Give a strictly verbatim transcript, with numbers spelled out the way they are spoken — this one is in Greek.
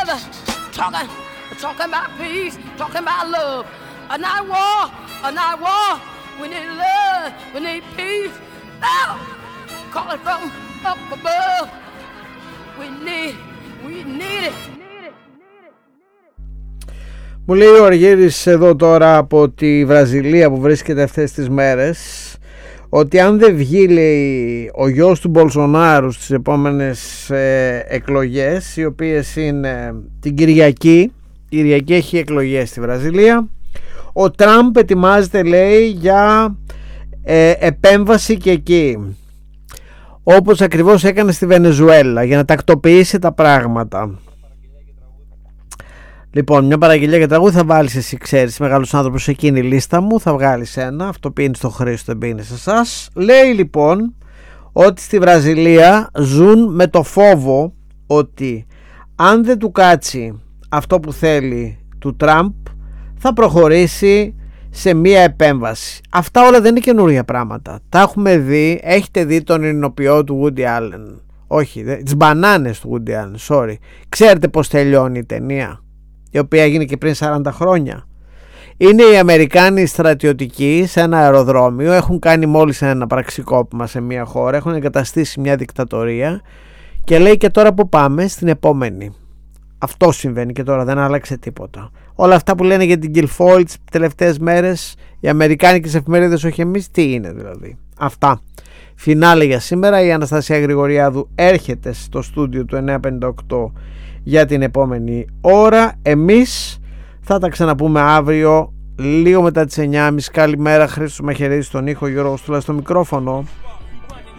together, talking, talking about peace, talking about love. A night war, a night war. We need love, we need peace. Now, call it from up above. We need, we need it. Μου λέει ο Αργύρης εδώ τώρα από τη Βραζιλία που βρίσκεται αυτές τις μέρες ότι αν δεν βγει, λέει, ο γιος του Μπολσονάρου στις επόμενες ε, εκλογές, οι οποίες είναι την Κυριακή, η Κυριακή έχει εκλογές στη Βραζιλία, ο Τραμπ ετοιμάζεται, λέει, για ε, επέμβαση και εκεί, όπως ακριβώς έκανε στη Βενεζουέλα, για να τακτοποιήσει τα πράγματα. Λοιπόν, μια παραγγελία για τραγούδι θα βάλεις εσύ, ξέρεις, μεγάλος άνθρωπος, εκείνη η λίστα μου, θα βγάλεις ένα, αυτό πίνει στο Χρήστο, δεν πίνει σε εσάς. Λέει λοιπόν ότι στη Βραζιλία ζουν με το φόβο ότι αν δεν του κάτσει αυτό που θέλει του Τραμπ, θα προχωρήσει σε μια επέμβαση. Αυτά όλα δεν είναι καινούργια πράγματα, τα έχουμε δει. Έχετε δει τον ειρηνοποιό του Woody Allen? Όχι, τις μπανάνες του Woody Allen, sorry. Ξέρετε πως τελειώνει η ταινία, η οποία έγινε και πριν σαράντα χρόνια? Είναι οι Αμερικάνοι στρατιωτικοί σε ένα αεροδρόμιο, έχουν κάνει μόλις ένα πραξικόπημα σε μια χώρα, έχουν εγκαταστήσει μια δικτατορία και λέει και τώρα που πάμε στην επόμενη. Αυτό συμβαίνει και τώρα, δεν άλλαξε τίποτα. Όλα αυτά που λένε για την Guilfoyle τις τελευταίες μέρες οι αμερικάνικες εφημερίδες, όχι εμείς, τι είναι δηλαδή? Αυτά. Φινάλε για σήμερα. Η Αναστασία Γρηγοριάδου έρχεται στο στούντιο του εννιά πενήντα οκτώ για την επόμενη ώρα. Εμείς θα τα ξαναπούμε αύριο λίγο μετά τις εννιά και μισή. Καλημέρα, Χρήστος Μαχαιρίδης στον ήχο, Γιώργος Στούλας στο μικρόφωνο.